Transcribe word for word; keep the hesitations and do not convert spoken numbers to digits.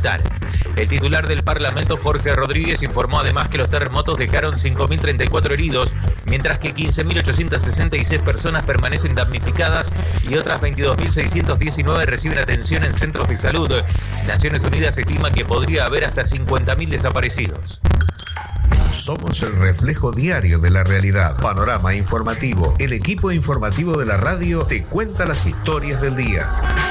capital. El titular del Parlamento, Jorge Rodríguez, informó además que los terremotos dejaron cinco mil treinta y cuatro heridos, mientras que quince mil ochocientas sesenta y seis personas permanecen damnificadas y otras veintidós mil seiscientos diecinueve reciben atención en centros de salud. Naciones Unidas estima que podría haber hasta cincuenta mil desaparecidos. Somos el reflejo diario de la realidad. Panorama informativo. El equipo informativo de la radio te cuenta las historias del día.